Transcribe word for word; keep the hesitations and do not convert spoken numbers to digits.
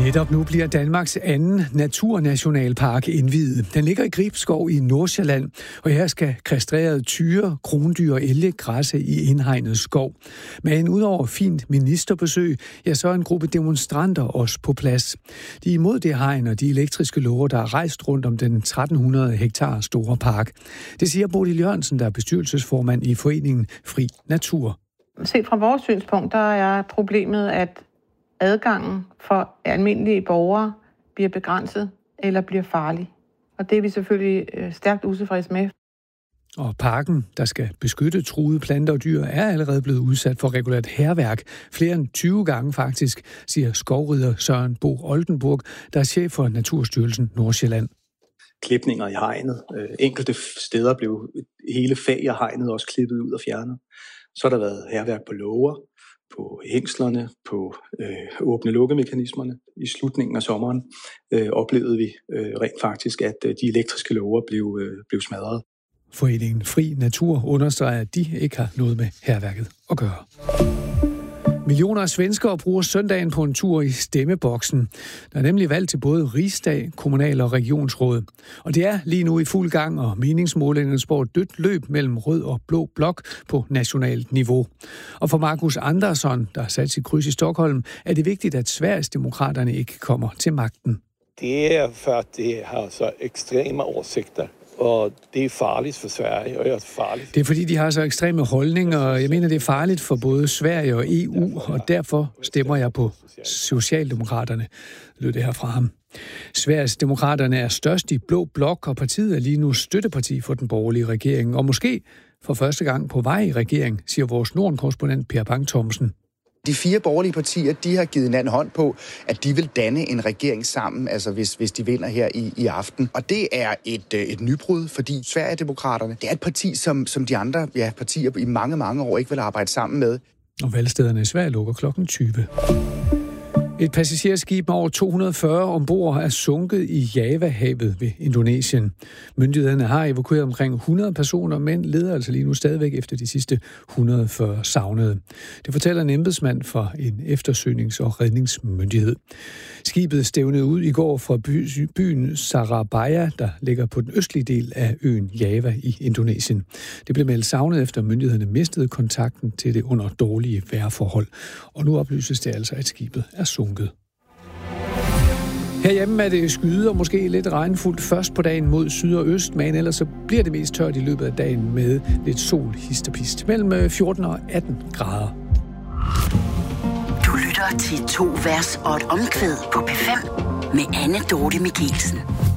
Netop nu bliver Danmarks anden naturnationalpark indviet. Den ligger i Gribskov i Nordsjælland, og her skal kastrerede tyre, krondyr og elge græsse i indhegnet skov. Men udover fint ministerbesøg, ja, så er en gruppe demonstranter også på plads. De er imod det hegn og de elektriske låger, der er rejst rundt om den tretten hundrede hektar store park. Det siger Bodil Jørgensen, der er bestyrelsesformand i foreningen Fri Natur. Set fra vores synspunkt, der er problemet, at adgangen for almindelige borgere bliver begrænset eller bliver farlig. Og det er vi selvfølgelig stærkt utilfredse med. Og parken, der skal beskytte truede planter og dyr, er allerede blevet udsat for regulært hærværk. Flere end tyve gange faktisk, siger skovrider Søren Bo Oldenburg, der er chef for Naturstyrelsen Nordsjælland. Klipninger i hegnet. Enkelte steder blev hele fag af hegnet også klippet ud og fjernet. Så har der været hærværk på låger, på hængslerne, på øh, åbne-lukke-mekanismerne. I slutningen af sommeren øh, oplevede vi øh, rent faktisk, at øh, de elektriske låger blev, øh, blev smadret. Foreningen Fri Natur understreger, at de ikke har noget med hærværket at gøre. Millioner af svenskere bruger søndagen på en tur i stemmeboksen. Der er nemlig valg til både rigsdag, kommunal- og regionsråd. Og det er lige nu i fuld gang, og meningsmålingerne spår et dødt løb mellem rød og blå blok på nationalt niveau. Og for Markus Andersson, der har sat sit kryds i Stockholm, er det vigtigt, at Sverigesdemokraterne ikke kommer til magten. Det er for, at det har så ekstreme årsigter. Og det er farligt for Sverige, og det er farligt. Det er fordi, de har så ekstreme holdninger, og jeg mener, det er farligt for både Sverige og E U, og derfor stemmer jeg på Socialdemokraterne, lød det her fra ham. Sverigesdemokraterne er størst i blå blok, og partiet er lige nu støtteparti for den borgerlige regering, og måske for første gang på vej i regering, siger vores Norden-korrespondent Per Bang-Thomsen. De fire borgerlige partier, de har givet hinanden hånd på, at de vil danne en regering sammen, altså hvis, hvis de vinder her i, i aften. Og det er et, et nybrud, fordi Sverigedemokraterne, det er et parti, som, som de andre ja, partier i mange, mange år ikke vil arbejde sammen med. Og valgstederne i Sverige lukker klokken tyve. Et passagerskib med over to hundrede og fyrre ombord er sunket i Javahavet ved Indonesien. Myndighederne har evakueret omkring hundrede personer, men leder altså lige nu stadigvæk efter de sidste et hundrede og fyrre savnede. Det fortæller en embedsmand fra en eftersøgnings- og redningsmyndighed. Skibet stævnede ud i går fra by- byen Surabaya, der ligger på den østlige del af øen Java i Indonesien. Det blev meldt savnet efter myndighederne mistede kontakten til det under dårlige vejrforhold. Og nu oplyses det altså, at skibet er sunket. Herhjemme er det skyde og måske lidt regnfuldt først på dagen mod syd og øst, men ellers så bliver det mest tørt i løbet af dagen med lidt sol, hist og pist, mellem fjorten og atten grader. Du lytter til to vers og et omkvæd på P fem med Anne Dorte Michelsen.